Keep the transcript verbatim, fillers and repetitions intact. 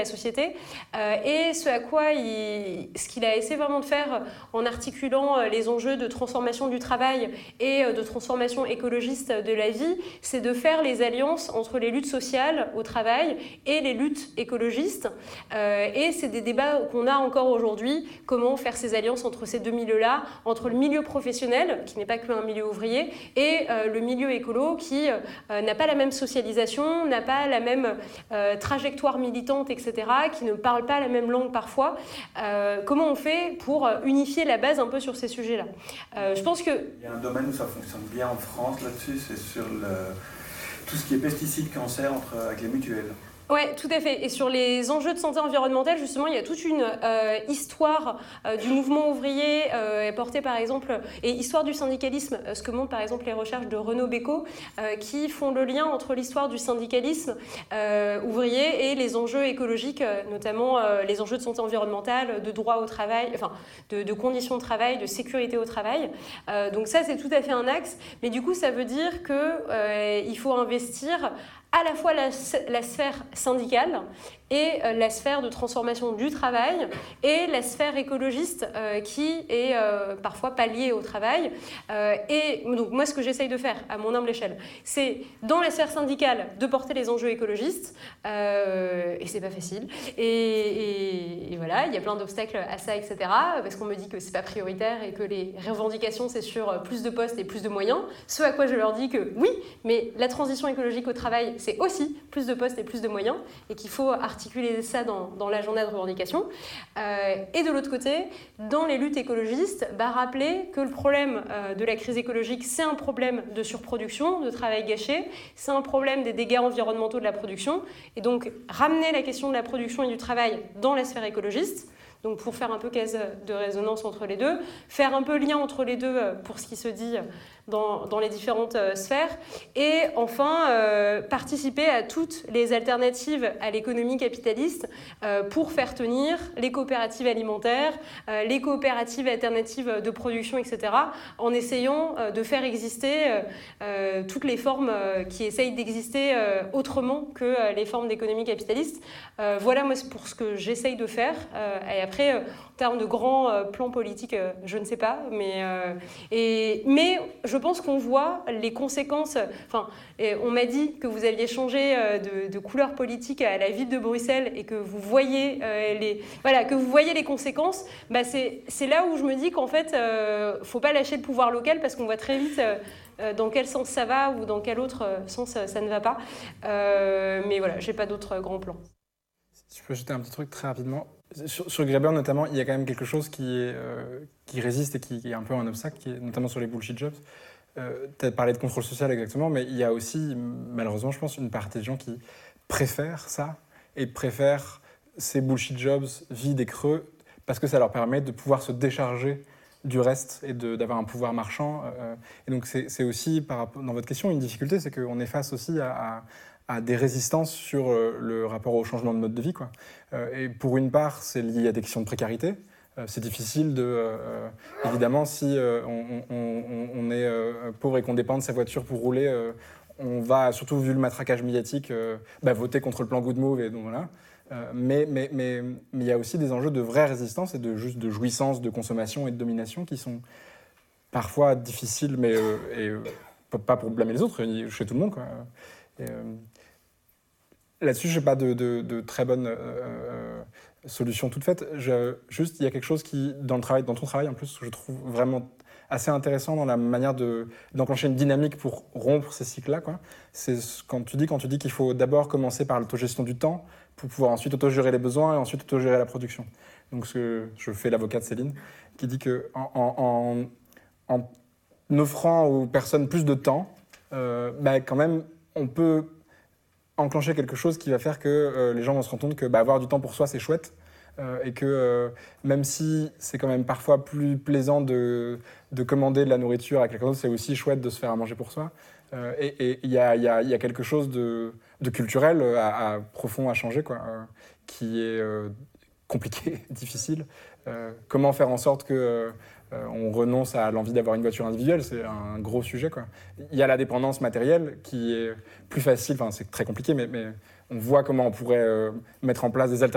la société, euh, et ce à quoi il, ce qu'il a essayé vraiment de faire en articulant les enjeux de transformation du travail et de transformation écologiste de la vie, c'est de faire les alliances entre les luttes sociales au travail et les luttes écologistes. Euh, et c'est des débats qu'on a encore aujourd'hui, comment faire ces alliances entre ces deux milieux-là, entre le milieu professionnel, qui n'est pas qu'un milieu ouvrier, et euh, le milieu écolo, qui euh, n'a pas la même socialisation, n'a pas la même euh, trajectoire militante, et cetera, qui ne parle pas la même langue parfois. Euh, comment on fait pour unifier la base un peu sur ces sujets-là? euh, Je pense que... Il y a un domaine où ça fonctionne bien en France là-dessus, c'est sur le... tout ce qui est pesticides, cancer, entre... avec les mutuelles. Oui, tout à fait. Et sur les enjeux de santé environnementale, justement, il y a toute une euh, histoire euh, du mouvement ouvrier euh, portée par exemple, et histoire du syndicalisme, euh, ce que montrent par exemple les recherches de Renaud Bécaud, euh, qui font le lien entre l'histoire du syndicalisme euh, ouvrier et les enjeux écologiques, euh, notamment euh, les enjeux de santé environnementale, de droit au travail, enfin, de, de conditions de travail, de sécurité au travail. Euh, donc ça, c'est tout à fait un axe. Mais du coup, ça veut dire qu'il euh, faut investir à la fois la, la sphère syndicale et euh, la sphère de transformation du travail et la sphère écologiste euh, qui est euh, parfois pas liée au travail. Euh, et donc moi, ce que j'essaye de faire à mon humble échelle, c'est dans la sphère syndicale de porter les enjeux écologistes, euh, et c'est pas facile. Et, et, et voilà, il y a plein d'obstacles à ça, et cetera. Parce qu'on me dit que c'est pas prioritaire et que les revendications, c'est sur plus de postes et plus de moyens. Ce à quoi je leur dis que oui, mais la transition écologique au travail, c'est aussi plus de postes et plus de moyens, et qu'il faut articuler ça dans, dans l'agenda de revendication. Euh, et de l'autre côté, dans les luttes écologistes, bah, rappeler que le problème euh, de la crise écologique, c'est un problème de surproduction, de travail gâché, c'est un problème des dégâts environnementaux de la production, et donc ramener la question de la production et du travail dans la sphère écologiste. Donc pour faire un peu caisse de résonance entre les deux, faire un peu lien entre les deux pour ce qui se dit dans, dans les différentes sphères, et enfin euh, participer à toutes les alternatives à l'économie capitaliste euh, pour faire tenir les coopératives alimentaires, euh, les coopératives alternatives de production, et cetera, en essayant euh, de faire exister euh, euh, toutes les formes euh, qui essayent d'exister euh, autrement que euh, les formes d'économie capitaliste. Euh, voilà moi pour ce que j'essaye de faire. Euh, et après, euh, en termes de grands euh, plans politiques, euh, je ne sais pas, mais, euh, et, mais je pense qu'on voit les conséquences. Enfin, on m'a dit que vous aviez changé euh, de, de couleur politique à la ville de Bruxelles et que vous voyez euh, les, voilà, que vous voyez les conséquences. Bah c'est, c'est là où je me dis qu'en fait, euh, faut pas lâcher le pouvoir local, parce qu'on voit très vite euh, dans quel sens ça va ou dans quel autre sens ça ne va pas. Euh, mais voilà, j'ai pas d'autres grands plans. Si je peux ajouter un petit truc très rapidement. Sur, sur Graeber notamment, il y a quand même quelque chose qui, est, euh, qui résiste et qui, qui est un peu un obstacle, qui est, notamment sur les bullshit jobs. Euh, tu as parlé de contrôle social exactement, mais il y a aussi, malheureusement, je pense, une partie des gens qui préfèrent ça et préfèrent ces bullshit jobs vides et creux parce que ça leur permet de pouvoir se décharger du reste et de, d'avoir un pouvoir marchand. Euh, et donc c'est, c'est aussi, par, dans votre question, une difficulté, c'est qu'on est face aussi à... à à des résistances sur euh, le rapport au changement de mode de vie, quoi. Euh, et pour une part, c'est lié à des questions de précarité. Euh, c'est difficile de... Euh, évidemment, si euh, on, on, on est euh, pauvre et qu'on dépend de sa voiture pour rouler, euh, on va, surtout vu le matraquage médiatique, euh, bah, voter contre le plan Good Move. Et donc, voilà. euh, mais il mais, mais, mais y a aussi des enjeux de vraie résistance et de, juste de jouissance, de consommation et de domination qui sont parfois difficiles, mais euh, et, euh, pas pour blâmer les autres, chez tout le monde, quoi. Et, euh, là-dessus, je n'ai pas de, de, de très bonne euh, solution toute faite. Je, juste, il y a quelque chose qui, dans, le travail, dans ton travail, en plus, je trouve vraiment assez intéressant dans la manière de, d'enclencher une dynamique pour rompre ces cycles-là, quoi. C'est quand tu dis, quand tu dis qu'il faut d'abord commencer par l'autogestion du temps pour pouvoir ensuite autogérer les besoins et ensuite autogérer la production. Donc, ce que je fais l'avocat de Céline, qui dit qu'en en, en, en offrant aux personnes plus de temps, euh, bah, quand même, on peut enclencher quelque chose qui va faire que euh, les gens vont se rendre compte que bah, avoir du temps pour soi, c'est chouette. Euh, et que euh, même si c'est quand même parfois plus plaisant de, de commander de la nourriture à quelqu'un d'autre, c'est aussi chouette de se faire à manger pour soi. Euh, et il y a, y a, y a quelque chose de, de culturel à, à profond à changer, quoi, euh, qui est euh, compliqué, difficile. Euh, comment faire en sorte que euh, on renonce à l'envie d'avoir une voiture individuelle, c'est un gros sujet, quoi. Il y a la dépendance matérielle qui est plus facile, enfin c'est très compliqué, mais, mais on voit comment on pourrait euh, mettre en place des alternatives